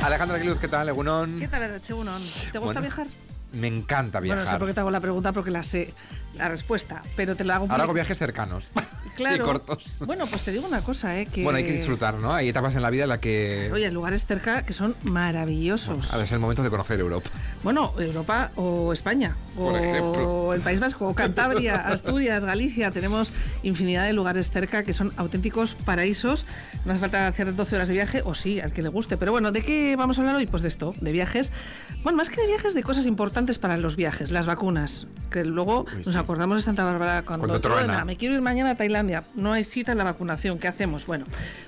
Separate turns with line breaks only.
Alejandra Aguiluz, ¿qué tal? Egunon.
¿Qué tal, Egunon? ¿Te gusta viajar?
Me encanta viajar.
Bueno, no sé por qué te hago la pregunta porque la sé, la respuesta, pero te la hago...
Ahora hago viajes cercanos.
Claro.
Y cortos.
Bueno, pues te digo una cosa, que...
Bueno, hay que disfrutar, ¿no? Hay etapas en la vida en la que...
Oye, hay lugares cerca que son maravillosos.
Bueno, ahora es el momento de conocer Europa.
Bueno, Europa o España,
por ejemplo,
o el País Vasco, o Cantabria, Asturias, Galicia. Tenemos infinidad de lugares cerca que son auténticos paraísos. No hace falta hacer 12 horas de viaje, o sí, al que le guste. Pero bueno, ¿de qué vamos a hablar hoy? Pues de esto, de viajes. Bueno, más que de viajes, de cosas importantes para los viajes, las vacunas. Que luego nos acordamos de Santa Bárbara cuando truena. Me quiero ir mañana a Tailandia. No hay cita en la vacunación. ¿Qué hacemos? Bueno,